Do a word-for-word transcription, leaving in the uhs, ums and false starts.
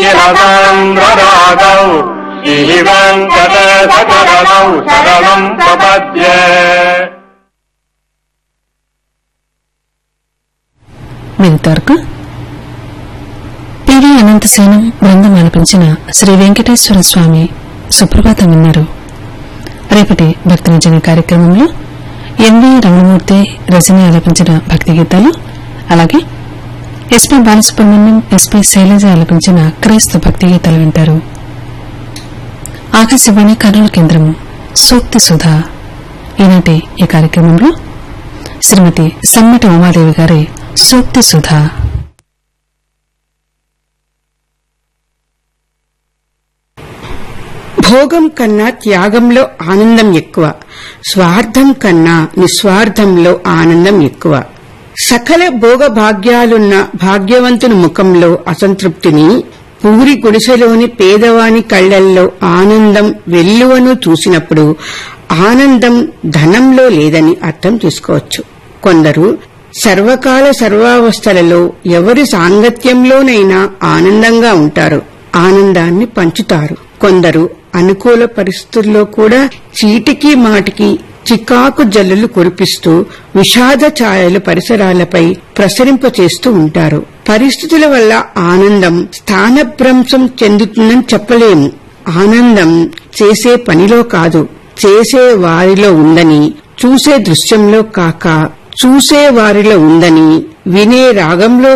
నీలసాంద్రరాగౌ శ్రీ వెంకటేశకరణౌ శరణం ప్రపద్యే. వింతవరకు పివి అనంతసేనం బృందం ఆలపించిన శ్రీ వెంకటేశ్వర స్వామి సుప్రభాతం విన్నారు. రేపటి భక్తినిజన కార్యక్రమంలో ఎంవి రమణమూర్తి రజని ఆలపించిన భక్తి గీతాలు, అలాగే ఎస్పీ బాలసుబ్రహ్మణ్యం, ఎస్పీ శైలజ ఆలపించిన క్రైస్త భక్తి గీతాలు వింటారు. ఆకాశవాణి కర్నూలు కేంద్రం సూక్తి సుధా. ఈనాటి ఈ కార్యక్రమంలో శ్రీమతి సమ్మెట ఉమాదేవి గారి సూక్తి సుధా. భోగం కన్నా త్యాగంలో ఆనందం ఎక్కువ, స్వార్థం కన్నా నిస్వార్థంలో ఆనందం ఎక్కువ. సకల భోగ భాగ్యాలున్న భాగ్యవంతుని ముఖంలో అసంతృప్తిని, పూరి గుడిసెలోని పేదవాని కళ్లల్లో ఆనందం వెల్లువను చూసినప్పుడు ఆనందం ధనంలో లేదని అర్థం చేసుకోవచ్చు. కొందరు సర్వకాల సర్వావస్థలలో ఎవరి సాంగత్యంలోనైనా ఆనందంగా ఉంటారు, ఆనందాన్ని పంచుతారు. కొందరు అనుకూల పరిస్థితుల్లో కూడా చీటికి మాటికి చికాకు జల్లులు కురిపిస్తూ విషాద ఛాయలు పరిసరాలపై ప్రసరింపచేస్తూ ఉంటారు. పరిస్థితుల వల్ల ఆనందం స్థానభ్రంశం చెందుతుందని చెప్పలేము. ఆనందం చేసే పనిలో కాదు, చేసే వారిలో ఉందని, చూసే దృశ్యంలో కాక చూసే వారిలో ఉందని, వినే రాగంలో